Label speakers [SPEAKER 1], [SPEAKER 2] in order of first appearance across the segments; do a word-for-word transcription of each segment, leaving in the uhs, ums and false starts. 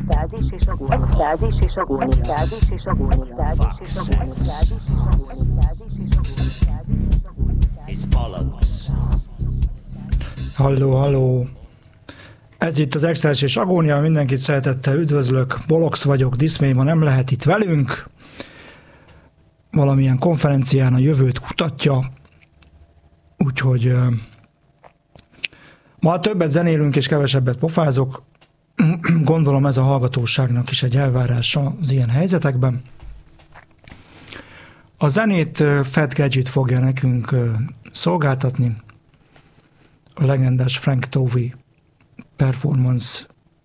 [SPEAKER 1] extázis és agónia, extázis és agónia, extázis és agónia, extázis és agónia, extázis és agónia, extázis és agónia.
[SPEAKER 2] Halló, halló! Ez itt az Extázis és Agónia, mindenkit szeretettel üdvözlök, Bolox vagyok, Diszmély ma nem lehet itt velünk, valamilyen konferencián a jövőt kutatja, úgyhogy ma többet zenélünk és kevesebbet pofázok, gondolom ez a hallgatóságnak is egy elvárása az ilyen helyzetekben. A zenét Fat Gadget fogja nekünk szolgáltatni, a legendás Frank Tovey performance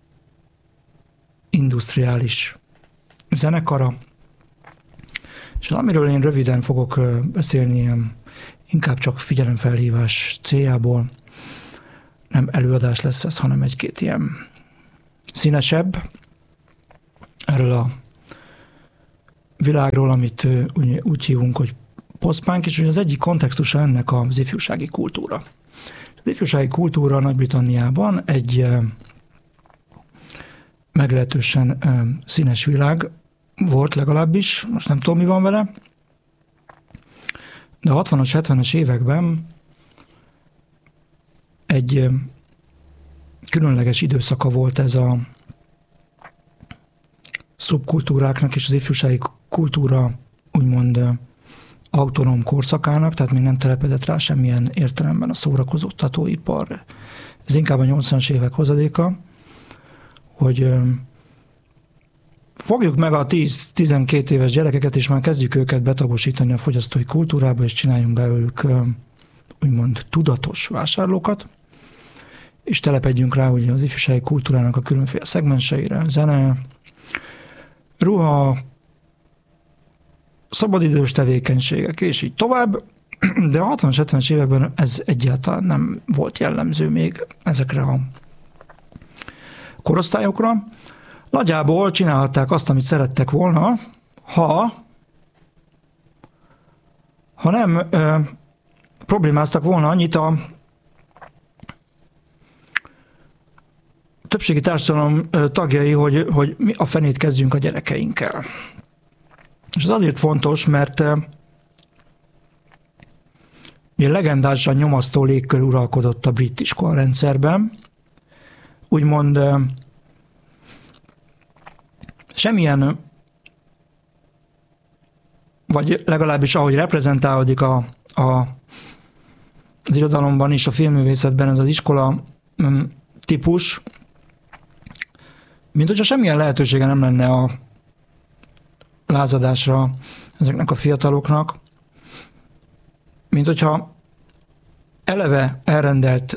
[SPEAKER 2] industriális zenekara, és amiről én röviden fogok beszélni, inkább csak figyelemfelhívás céljából, nem előadás lesz ez, hanem egy-két ilyen színesebb erről a világról, amit úgy, úgy hívunk, hogy post-punk, és az egyik kontextusa ennek az ifjúsági kultúra. Az ifjúsági kultúra Nagy-Britanniában egy meglehetősen színes világ volt legalábbis, most nem tudom, mi van vele, de a hatvanas, hetvenes években egy különleges időszaka volt ez a szubkultúráknak és az ifjúsági kultúra úgymond autonóm korszakának, tehát még nem telepedett rá semmilyen értelemben a szórakoztatóipar. Ez inkább a nyolcvanas évek hozadéka, hogy fogjuk meg a tíz-tizenkét éves gyerekeket, és már kezdjük őket betagosítani a fogyasztói kultúrába, és csináljunk belőlük úgymond tudatos vásárlókat, és telepedjünk rá ugye az ifjúsági kultúrának a különféle szegmenseire, zene, ruha, szabadidős tevékenységek, és így tovább, de a hatvanas, hetvenes években ez egyáltalán nem volt jellemző még ezekre a korosztályokra. Nagyjából csinálhatták azt, amit szerettek volna, ha, ha nem ö, problémáztak volna annyit a többségi társadalom tagjai, hogy, hogy mi a fenét kezdjünk a gyerekeinkkel. És ez azért fontos, mert ugye legendásan nyomasztó légkör uralkodott a brit iskolarendszerben. Úgymond semmilyen, vagy legalábbis ahogy reprezentálódik a, a, az irodalomban is, a filmművészetben ez az iskola típus, mint hogyha semmilyen lehetősége nem lenne a lázadásra ezeknek a fiataloknak, mint hogyha eleve elrendelt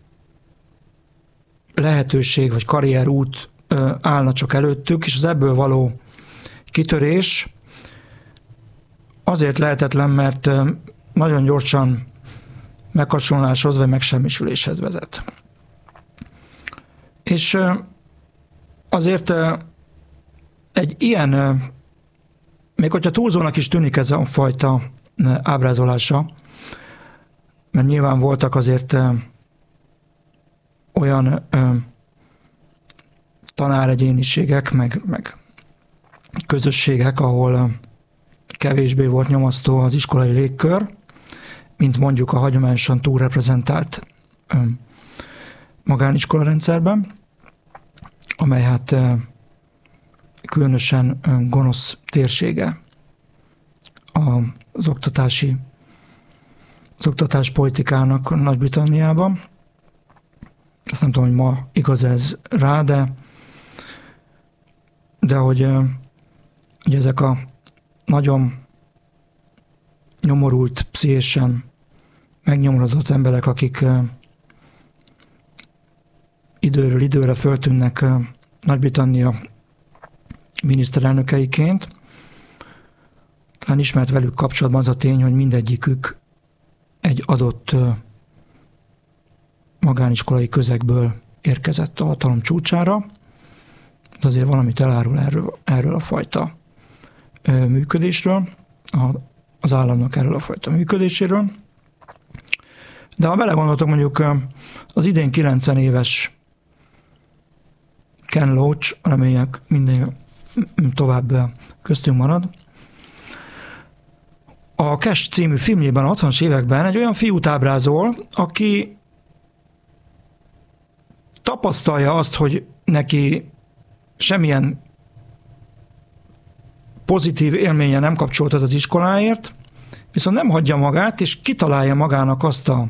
[SPEAKER 2] lehetőség vagy karrierút állna csak előttük, és az ebből való kitörés azért lehetetlen, mert nagyon gyorsan meghasonláshoz vagy megsemmisüléshez vezet. És azért egy ilyen, még hogyha túlzónak is tűnik ez a fajta ábrázolása, mert nyilván voltak azért olyan tanáregyéniségek, meg, meg közösségek, ahol kevésbé volt nyomasztó az iskolai légkör, mint mondjuk a hagyományosan túlreprezentált magániskolarendszerben, amely hát különösen gonosz térsége az oktatási, az oktatáspolitikának Nagy-Britanniában. Azt nem tudom, hogy ma igaz ez rá, de, de hogy ugye ezek a nagyon nyomorult, pszichésen megnyomorodott emberek, akik időről időre föltűnnek Nagy-Britannia miniszterelnökeiként. Talán ismert velük kapcsolatban az a tény, hogy mindegyikük egy adott magániskolai közegből érkezett a hatalom csúcsára. De azért valamit elárul erről, erről a fajta működésről, az államnak erről a fajta működéséről. De ha belegondoltok, mondjuk az idén kilencven éves Ken Loach, reméljük minden tovább köztünk marad. A Cash című filmjében a hatvanas években egy olyan fiút ábrázol, aki tapasztalja azt, hogy neki semmilyen pozitív élménye nem kapcsolódott az iskoláért, viszont nem hagyja magát, és kitalálja magának azt a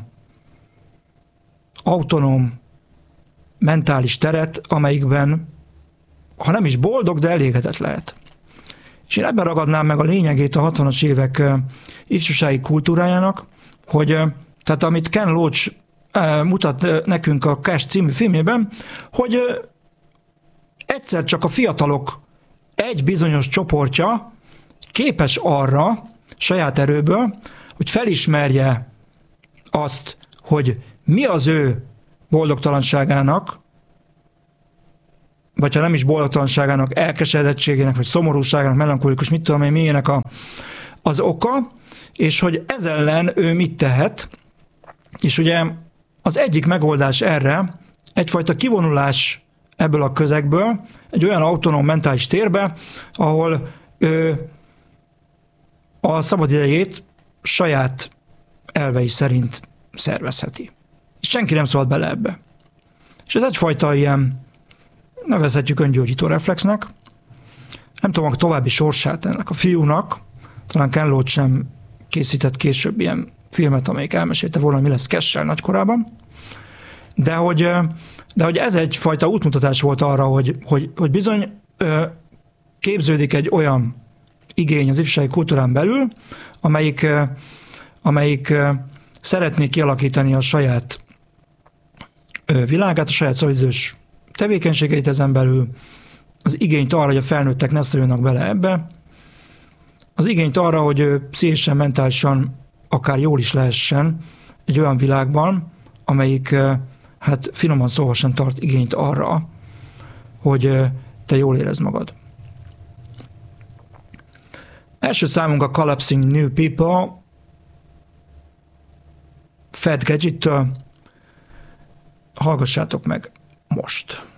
[SPEAKER 2] autonóm mentális teret, amelyikben, ha nem is boldog, de elégedett lehet. És én ebben ragadnám meg a lényegét a hatvanas évek ifjúsági kultúrájának, hogy tehát amit Ken Loach mutat nekünk a Cash című filmében, hogy egyszer csak a fiatalok egy bizonyos csoportja képes arra, saját erőből, hogy felismerje azt, hogy mi az ő boldogtalanságának, vagy ha nem is boldogtalanságának, elkeseredettségének, vagy szomorúságának, melankolikus, mit tudom én, milyenek a, az oka, és hogy ez ellen ő mit tehet, és ugye az egyik megoldás erre egyfajta kivonulás ebből a közegből, egy olyan autonóm mentális térbe, ahol ő a szabadidejét saját elvei szerint szervezheti. És senki nem szólt bele ebbe. És ez egyfajta ilyen, nevezhetjük öngyógyító reflexnek. Nem tudom, a további sorsát ennek a fiúnak, talán Ken Loach sem készített később ilyen filmet, amelyik elmesélte volna, mi lesz Cash-sel nagykorában. De hogy, de hogy ez egyfajta útmutatás volt arra, hogy, hogy, hogy bizony képződik egy olyan igény az ifjúsági kultúrán belül, amelyik, amelyik szeretné kialakítani a saját világát, a saját szabadidős tevékenységeit ezen belül, az igényt arra, hogy a felnőttek ne szóljanak bele ebbe, az igényt arra, hogy ő pszichésen, mentálisan akár jól is lehessen egy olyan világban, amelyik hát finoman szóval sem tart igényt arra, hogy te jól érezd magad. Első számunk a Collapsing New People, Fat Gadget-től. Hallgassátok meg most.